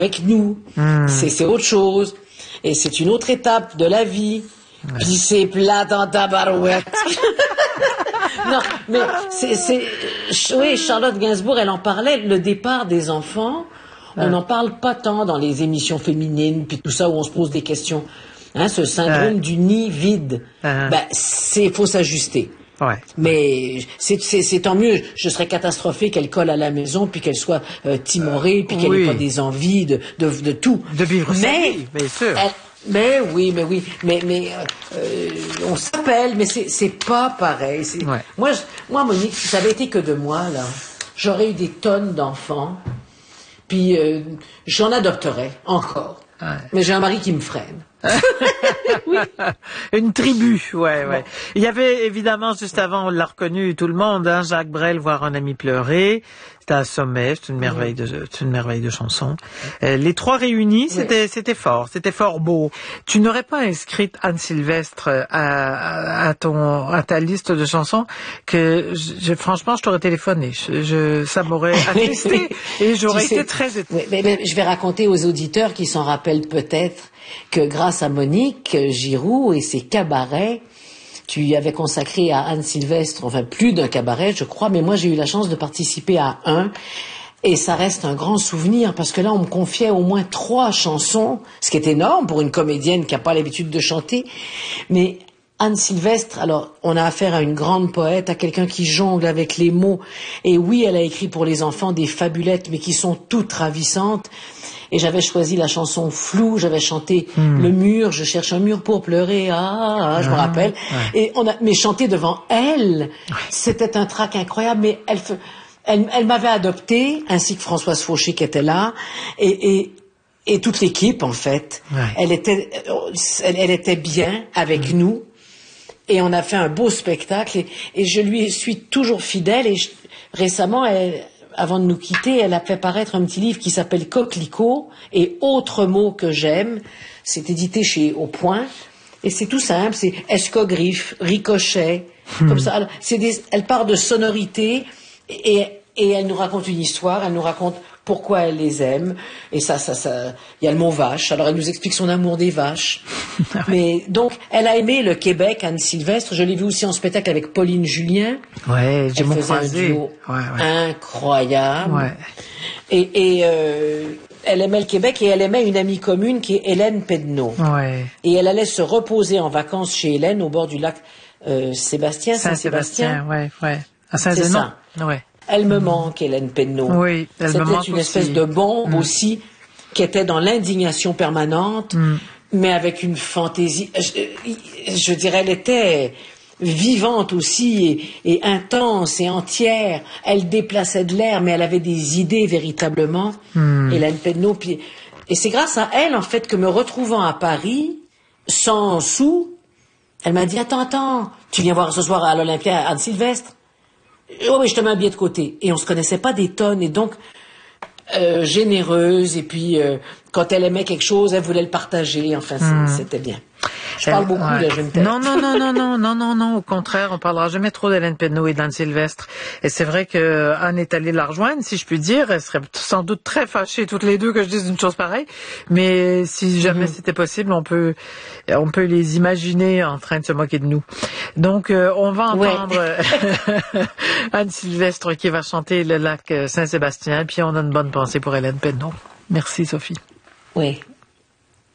avec nous. C'est autre chose. Et c'est une autre étape de la vie. Puis c'est plat dans ta barouette. Non, mais oui, Charlotte Gainsbourg, elle en parlait, le départ des enfants. On n'en parle pas tant dans les émissions féminines, puis tout ça où on se pose des questions. Hein, ce syndrome du nid vide. Faut s'ajuster. Ouais. Mais c'est tant mieux. Je serais catastrophée qu'elle colle à la maison, puis qu'elle soit timorée, puis qu'elle ait pas des envies de tout. De vivre sa vie, bien sûr. Mais oui. On s'appelle, mais c'est pas pareil. Moi, Monique, si ça avait été que de moi, là, j'aurais eu des tonnes d'enfants, puis j'en adopterais encore. Ouais. Mais j'ai un mari qui me freine. Oui. Une tribu, ouais. Il y avait évidemment, juste avant, on l'a reconnu tout le monde, hein, Jacques Brel, Voir un ami pleurer. C'était un sommet, c'est une merveille de chanson. Les trois réunis, c'était fort beau. Tu n'aurais pas inscrit Anne Sylvestre à ta liste de chansons que franchement, je t'aurais téléphoné. Ça m'aurait attristé et j'aurais été très étonnée. Mais je vais raconter aux auditeurs qui s'en rappellent peut-être que grâce à Monique Giroux et ses cabarets, tu y avais consacré à Anne Sylvestre, enfin plus d'un cabaret, je crois, mais moi j'ai eu la chance de participer à un, et ça reste un grand souvenir, parce que là on me confiait au moins 3 chansons, ce qui est énorme pour une comédienne qui n'a pas l'habitude de chanter, mais Anne Sylvestre, alors on a affaire à une grande poète, à quelqu'un qui jongle avec les mots, et oui, elle a écrit pour les enfants des fabulettes, mais qui sont toutes ravissantes. Et j'avais choisi la chanson Flou, j'avais chanté Le mur, je cherche un mur pour pleurer, je me rappelle. Ouais. Et mais chanter devant elle, c'était un trac incroyable, mais elle m'avait adopté, ainsi que Françoise Fauché qui était là, et toute l'équipe, en fait. Ouais. Elle était bien avec nous, et on a fait un beau spectacle, et je lui suis toujours fidèle, et récemment, avant de nous quitter, elle a fait paraître un petit livre qui s'appelle Coquelicot et autres mots que j'aime. C'est édité chez Au Point. Et c'est tout simple, c'est escogriffe, ricochet, comme ça. Elle part de sonorités et elle nous raconte une histoire, elle nous raconte pourquoi elle les aime. Et ça, il y a le mot vache. Alors elle nous explique son amour des vaches. Mais donc, elle a aimé le Québec, Anne Sylvestre. Je l'ai vu aussi en spectacle avec Pauline Julien. Ouais, j'ai mon faisait un duo incroyable. Ouais. Et elle aimait le Québec et elle aimait une amie commune qui est Hélène Pedneau. Ouais. Et elle allait se reposer en vacances chez Hélène au bord du lac Saint-Sébastien. Ouais. À Saint-Zénon. Ouais. Elle me manque, Hélène Pedneau. Oui, elle me manque C'était une espèce de bombe aussi, qui était dans l'indignation permanente, mais avec une fantaisie. Je dirais, elle était vivante aussi, et intense et entière. Elle déplaçait de l'air, mais elle avait des idées véritablement. Hélène Pedneau. Et c'est grâce à elle, en fait, que me retrouvant à Paris, sans sous, elle m'a dit, attends, tu viens voir ce soir à l'Olympia Anne Sylvestre? Oh oui, je te mets un billet de côté. Et on se connaissait pas des tonnes, et donc généreuse, et puis quand elle aimait quelque chose, elle voulait le partager. Enfin, c'était bien. Je parle beaucoup, là, je me tais. Non, au contraire, on parlera jamais trop d'Hélène Pedneau et d'Anne Sylvestre. Et c'est vrai que Anne est allée la rejoindre, si je puis dire. Elle serait sans doute très fâchée, toutes les deux, que je dise une chose pareille. Mais si jamais c'était possible, on peut les imaginer en train de se moquer de nous. Donc, on va entendre Anne Sylvestre qui va chanter le lac Saint-Sébastien, puis on a une bonne pensée pour Hélène Pedneau. Merci, Sophie. Oui.